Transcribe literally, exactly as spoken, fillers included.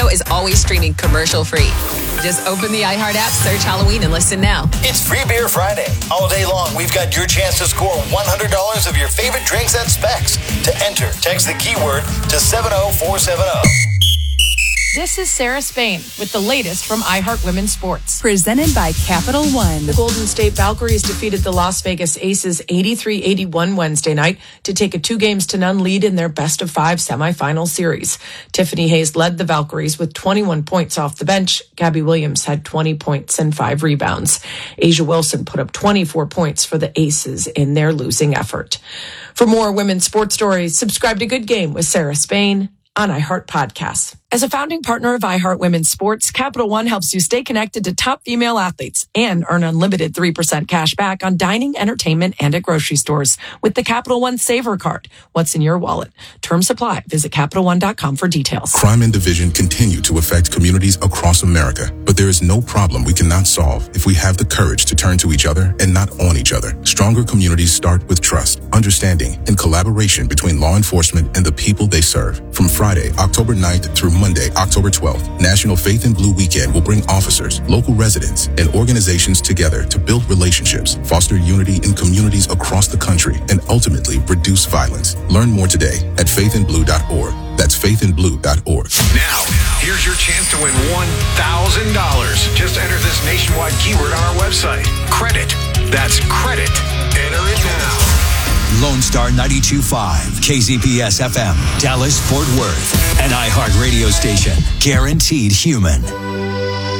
Radio is always streaming commercial-free. Just open the iHeart app, search Halloween, and listen now. It's Free Beer Friday. All day long, we've got your chance to score one hundred dollars of your favorite drinks at Specs. To enter, text the keyword to seven oh four seven oh. This is Sarah Spain with the latest from iHeart Women's Sports. Presented by Capital One. The Golden State Valkyries defeated the Las Vegas Aces eighty-three eighty-one Wednesday night to take a two games to none lead in their best of five semifinal series. Tiffany Hayes led the Valkyries with twenty-one points off the bench. Gabby Williams had twenty points and five rebounds. Asia Wilson put up twenty-four points for the Aces in their losing effort. For more women's sports stories, subscribe to Good Game with Sarah Spain on iHeart Podcasts. As a founding partner of iHeart Women's Sports, Capital One helps you stay connected to top female athletes and earn unlimited three percent cash back on dining, entertainment, and at grocery stores with the Capital One Saver Card. What's in your wallet? Terms apply. Visit Capital One dot com for details. Crime and division continue to affect communities across America, but there is no problem we cannot solve if we have the courage to turn to each other and not on each other. Stronger communities start with trust, understanding, and collaboration between law enforcement and the people they serve. From Friday, October ninth through Monday, October twelfth, National Faith in Blue Weekend will bring officers, local residents, and organizations together to build relationships, foster unity in communities across the country, and ultimately reduce violence. Learn more today at faith in blue dot org. That's faith in blue dot org. Now, here's your chance to win one thousand dollars. Just enter this nationwide keyword on our website. Credit. That's credit. Enter it now. Lone Star ninety-two point five, K Z P S F M, Dallas, Fort Worth, an iHeart radio station. Guaranteed human.